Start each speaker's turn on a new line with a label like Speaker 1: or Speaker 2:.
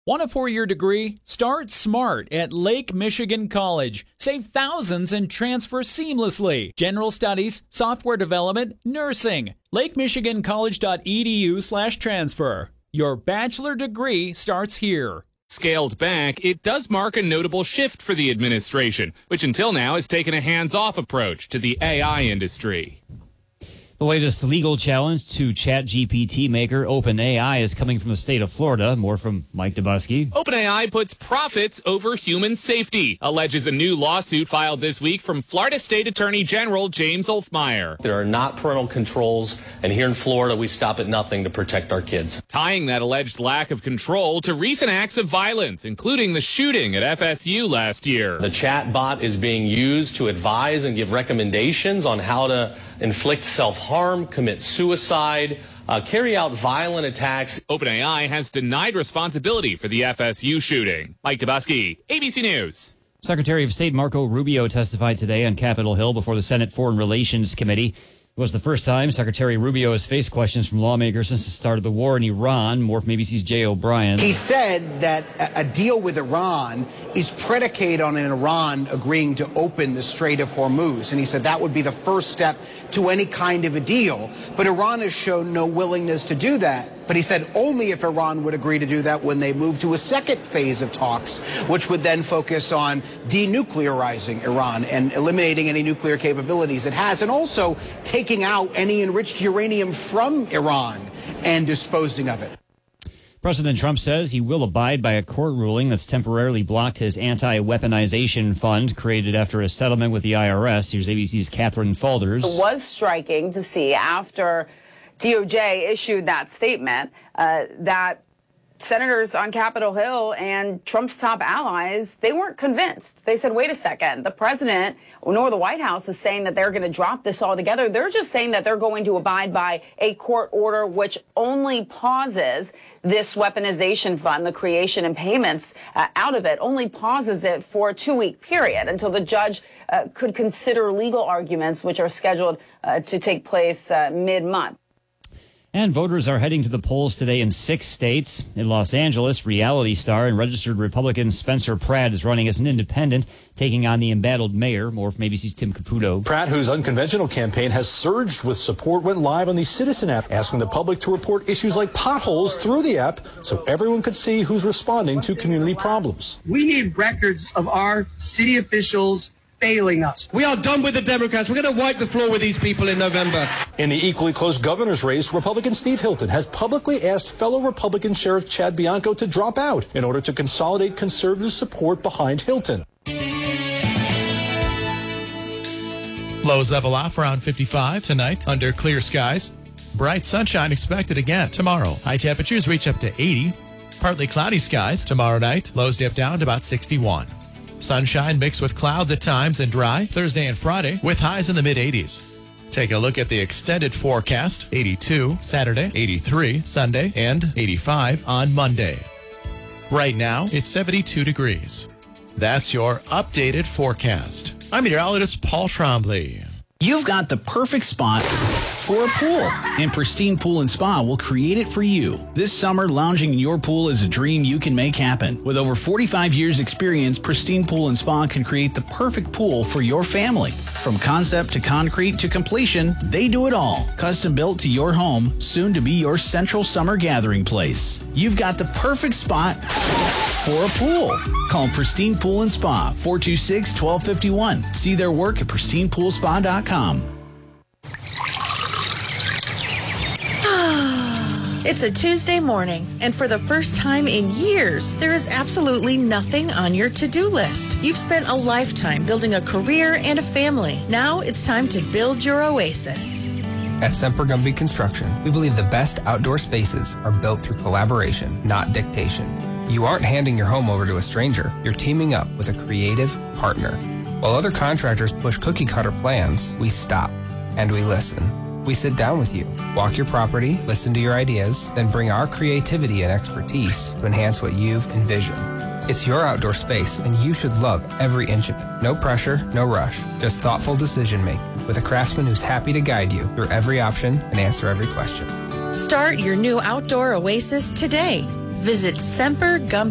Speaker 1: Want a 4-year degree? Start smart at Lake Michigan College. Save thousands and transfer seamlessly. General studies, software development, nursing. LakeMichiganCollege.edu/transfer. Your bachelor degree starts here.
Speaker 2: Scaled back, it does mark a notable shift for the administration, which until now has taken a hands-off approach to the AI industry.
Speaker 3: The latest legal challenge to ChatGPT maker OpenAI is coming from the state of Florida. More from Mike Dubusky.
Speaker 2: OpenAI puts profits over human safety, alleges a new lawsuit filed this week from Florida State Attorney General James Olfmeyer.
Speaker 4: There are not parental controls, and here in Florida, we stop at nothing to protect our kids.
Speaker 2: Tying that alleged lack of control to recent acts of violence, including the shooting at FSU last year.
Speaker 4: The chat bot is being used to advise and give recommendations on how to inflict self-harm, commit suicide, carry out violent attacks.
Speaker 2: OpenAI has denied responsibility for the FSU shooting. Mike Dubusky, ABC News.
Speaker 3: Secretary of State Marco Rubio testified today on Capitol Hill before the Senate Foreign Relations Committee. It was the first time Secretary Rubio has faced questions from lawmakers since the start of the war in Iran. More from ABC's Jay O'Brien.
Speaker 5: He said that a deal with Iran is predicated on Iran agreeing to open the Strait of Hormuz. And he said that would be the first step to any kind of a deal. But Iran has shown no willingness to do that. But he said only if Iran would agree to do that when they move to a second phase of talks, which would then focus on denuclearizing Iran and eliminating any nuclear capabilities it has, and also taking out any enriched uranium from Iran and disposing of it.
Speaker 3: President Trump says he will abide by a court ruling that's temporarily blocked his anti-weaponization fund created after a settlement with the IRS. Here's ABC's Catherine Falders.
Speaker 6: It was striking to see after DOJ issued that statement that senators on Capitol Hill and Trump's top allies, they weren't convinced. They said, wait a second, the president nor the White House is saying that they're going to drop this altogether. They're just saying that they're going to abide by a court order which only pauses this weaponization fund, the creation and payments out of it, only pauses it for a 2-week period until the judge could consider legal arguments which are scheduled to take place mid-month.
Speaker 3: And voters are heading to the polls today in 6 states. In Los Angeles, reality star and registered Republican Spencer Pratt is running as an independent, taking on the embattled mayor. More from ABC's Tim Caputo.
Speaker 7: Pratt, whose unconventional campaign has surged with support, went live on the Citizen app, asking the public to report issues like potholes through the app so everyone could see who's responding to community problems.
Speaker 8: We need records of our city officials failing us.
Speaker 9: We are done with the Democrats. We're going to wipe the floor with these people in November.
Speaker 7: In the equally close governor's race, Republican Steve Hilton has publicly asked fellow Republican Sheriff Chad Bianco to drop out in order to consolidate conservative support behind Hilton.
Speaker 10: Lows level off around 55 tonight under clear skies. Bright sunshine expected again tomorrow. High temperatures reach up to 80. Partly cloudy skies tomorrow night. Lows dip down to about 61. Sunshine mixed with clouds at times and dry Thursday and Friday with highs in the mid-80s. Take a look at the extended forecast. 82 Saturday, 83 Sunday, and 85 on Monday. Right now, it's 72 degrees. That's your updated forecast. I'm meteorologist Paul Trombley.
Speaker 11: You've got the perfect spot for a pool, and Pristine Pool & Spa will create it for you. This summer, lounging in your pool is a dream you can make happen. With over 45 years experience, Pristine Pool & Spa can create the perfect pool for your family. From concept to concrete to completion, they do it all. Custom built to your home, soon to be your central summer gathering place. You've got the perfect spot for a pool. Call Pristine Pool & Spa, 426-1251. See their work at pristinepoolspa.com.
Speaker 12: It's a Tuesday morning, and for the first time in years, there is absolutely nothing on your to-do list. You've spent a lifetime building a career and a family. Now it's time to build your oasis.
Speaker 13: At Semper Gumby Construction, we believe the best outdoor spaces are built through collaboration, not dictation. You aren't handing your home over to a stranger. You're teaming up with a creative partner. While other contractors push cookie-cutter plans, we stop and we listen. We sit down with you, walk your property, listen to your ideas, then bring our creativity and expertise to enhance what you've envisioned. It's your outdoor space, and you should love every inch of it. No pressure, no rush, just thoughtful decision-making with a craftsman who's happy to guide you through every option and answer every question.
Speaker 12: Start your new outdoor oasis today. Visit Semper Gumby